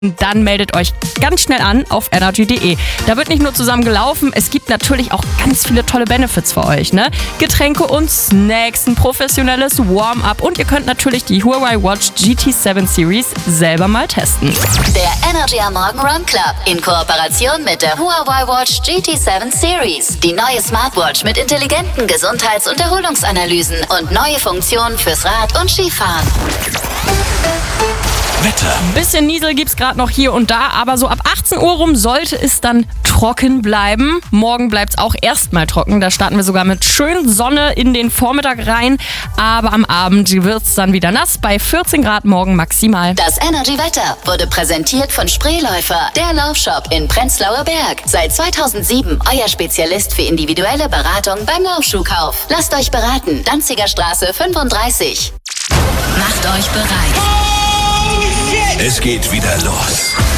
Dann meldet euch ganz schnell an auf energy.de. Da wird nicht nur zusammen gelaufen, es gibt natürlich auch ganz viele tolle Benefits für euch, ne? Getränke und Snacks, ein professionelles Warm-up und ihr könnt natürlich die Huawei Watch GT7 Series selber mal testen. Der Energy am Morgen Run Club in Kooperation mit der Huawei Watch GT7 Series. Die neue Smartwatch mit intelligenten Gesundheits- und Erholungsanalysen und neue Funktionen fürs Rad- und Skifahren. Wetter. Ein bisschen Niesel gibt's gerade noch hier und da, aber so ab 18 Uhr rum sollte es dann trocken bleiben. Morgen bleibt's auch erstmal trocken. Da starten wir sogar mit schön Sonne in den Vormittag rein. Aber am Abend wird's dann wieder nass bei 14 Grad morgen maximal. Das Energy-Wetter wurde präsentiert von Spreeläufer, der Laufshop in Prenzlauer Berg. Seit 2007 euer Spezialist für individuelle Beratung beim Laufschuhkauf. Lasst euch beraten. Danziger Straße 35. Macht euch bereit. Es geht wieder los.